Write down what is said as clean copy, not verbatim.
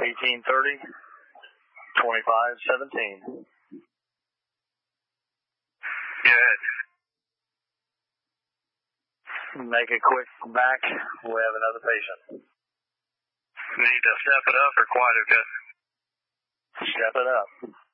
1830, 2517. Good. Make it quick back. We have another patient. Need to step it up or quite okay? Step it up.